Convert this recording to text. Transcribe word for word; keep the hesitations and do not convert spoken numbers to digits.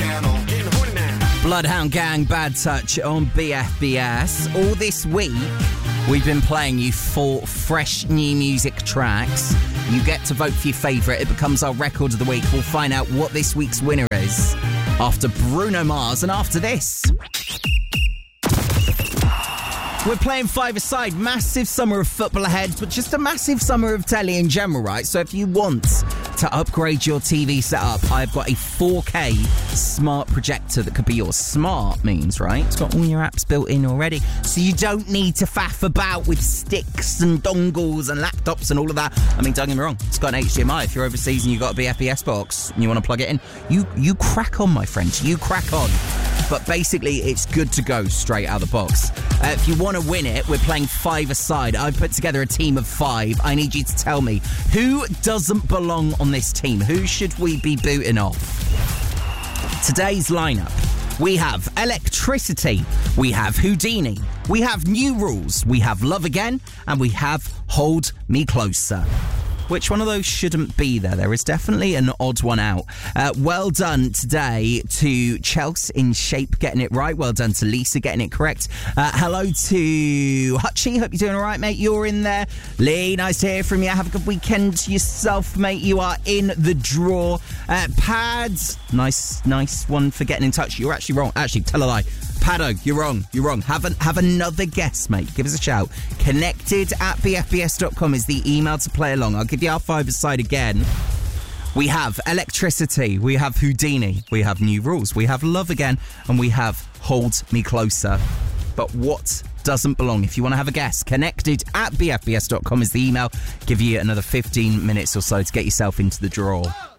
channel. Getting horny now. Bloodhound Gang, Bad Touch on B F B S. All this week, we've been playing you four fresh new music tracks. You get to vote for your favourite. It becomes our record of the week. We'll find out what this week's winner is after Bruno Mars and after this. We're playing five-a-side. Massive summer of football ahead, but just a massive summer of telly in general, right? So if you want to upgrade your T V setup, I've got a four K smart projector that could be yours. Smart means, right? It's got all your apps built in already, so you don't need to faff about with sticks and dongles and laptops and all of that. I mean, don't get me wrong, it's got an H D M I. If you're overseas and you've got a B F B S box and you want to plug it in, you, you crack on, my friend. You crack on. But basically, it's good to go straight out of the box. Uh, if you want to win it, we're playing five-a-side. I've put together a team of five. I need you to tell me, who doesn't belong on this team? Who should we be booting off? Today's lineup. We have Electricity. We have Houdini. We have New Rules. We have Love Again. And we have Hold Me Closer. Which one of those shouldn't be there? There is definitely an odd one out. Uh, well done today to Chelsea in Shape getting it right. Well done to Lisa getting it correct. Uh, hello to Hutchie. Hope you're doing all right, mate. You're in there. Lee, nice to hear from you. Have a good weekend yourself, mate. You are in the draw. Uh, Pads, nice, nice one for getting in touch. You're actually wrong. Actually, tell a lie. Paddo, you're wrong. You're wrong. Have an, have another guess, mate. Give us a shout. Connected at b f b s dot com is the email to play along. I'll give you our five-a-side again. We have Electricity. We have Houdini. We have New Rules. We have Love Again. And we have Hold Me Closer. But what doesn't belong? If you want to have a guess, connected at b f b s dot com is the email. Give you another fifteen minutes or so to get yourself into the draw.